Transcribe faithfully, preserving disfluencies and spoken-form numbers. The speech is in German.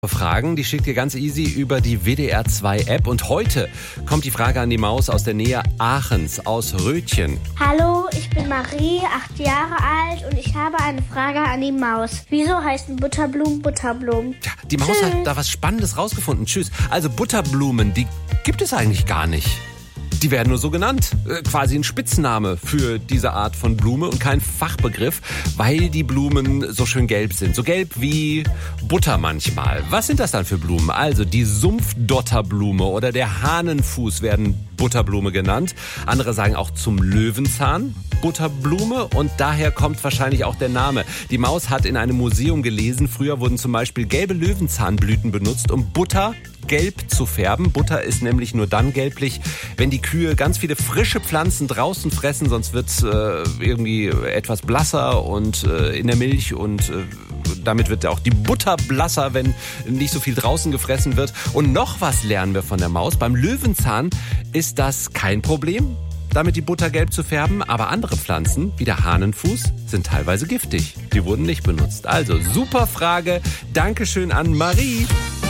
Fragen, die schickt ihr ganz easy über die W D R zwei App. Und heute kommt die Frage an die Maus aus der Nähe Aachens, aus Rötchen. Hallo, ich bin Marie, acht Jahre alt und ich habe eine Frage an die Maus. Wieso heißen Butterblumen Butterblumen? Ja, die Maus Tschüss. hat da was Spannendes rausgefunden. Tschüss. Also Butterblumen, die gibt es eigentlich gar nicht. Die werden nur so genannt, äh, quasi ein Spitzname für diese Art von Blume und kein Fachbegriff, weil die Blumen so schön gelb sind. So gelb wie Butter manchmal. Was sind das dann für Blumen? Also die Sumpfdotterblume oder der Hahnenfuß werden Butterblume genannt. Andere sagen auch zum Löwenzahn Butterblume und daher kommt wahrscheinlich auch der Name. Die Maus hat in einem Museum gelesen, früher wurden zum Beispiel gelbe Löwenzahnblüten benutzt, um Butter gelb zu färben. Butter ist nämlich nur dann gelblich, wenn die Kühe ganz viele frische Pflanzen draußen fressen, sonst wird es äh, irgendwie etwas blasser und äh, in der Milch und äh, damit wird auch die Butter blasser, wenn nicht so viel draußen gefressen wird. Und noch was lernen wir von der Maus. Beim Löwenzahn ist das kein Problem, damit die Butter gelb zu färben, aber andere Pflanzen, wie der Hahnenfuß, sind teilweise giftig. Die wurden nicht benutzt. Also super Frage. Dankeschön an Marie.